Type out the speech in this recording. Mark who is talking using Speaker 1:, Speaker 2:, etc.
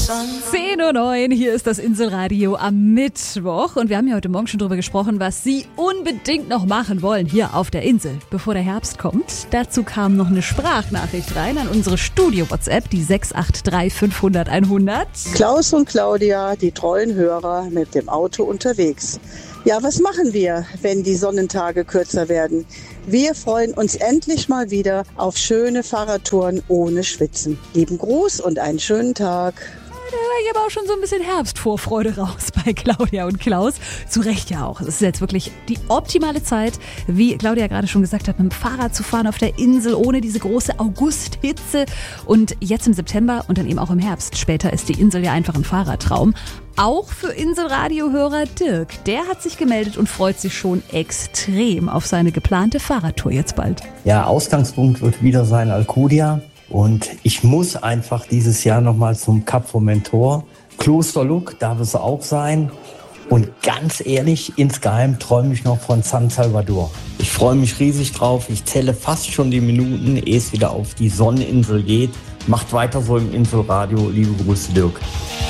Speaker 1: 10:09 Uhr, hier ist das Inselradio am Mittwoch und wir haben ja heute Morgen schon drüber gesprochen, was Sie unbedingt noch machen wollen hier auf der Insel, bevor der Herbst kommt. Dazu kam noch eine Sprachnachricht rein an unsere Studio-WhatsApp, die 683 500 100.
Speaker 2: Klaus und Claudia, die treuen Hörer, mit dem Auto unterwegs. Ja, was machen wir, wenn die Sonnentage kürzer werden? Wir freuen uns endlich mal wieder auf schöne Fahrradtouren ohne Schwitzen. Lieben Gruß und einen schönen Tag.
Speaker 1: Da war ich aber auch schon so ein bisschen Herbstvorfreude raus bei Claudia und Klaus. Zu Recht ja auch. Es ist jetzt wirklich die optimale Zeit, wie Claudia gerade schon gesagt hat, mit dem Fahrrad zu fahren auf der Insel, ohne diese große Augusthitze. Und jetzt im September und dann eben auch im Herbst. Später ist die Insel ja einfach ein Fahrradtraum. Auch für Inselradio-Hörer Dirk. Der hat sich gemeldet und freut sich schon extrem auf seine geplante Fahrradtour jetzt bald.
Speaker 3: Ja, Ausgangspunkt wird wieder sein Alcudia. Und ich muss einfach dieses Jahr nochmal zum Cap Formentor. Klosterlook darf es auch sein. Und ganz ehrlich, insgeheim träume ich noch von San Salvador. Ich freue mich riesig drauf. Ich zähle fast schon die Minuten, ehe es wieder auf die Sonneninsel geht. Macht weiter so im Inselradio. Liebe Grüße, Dirk.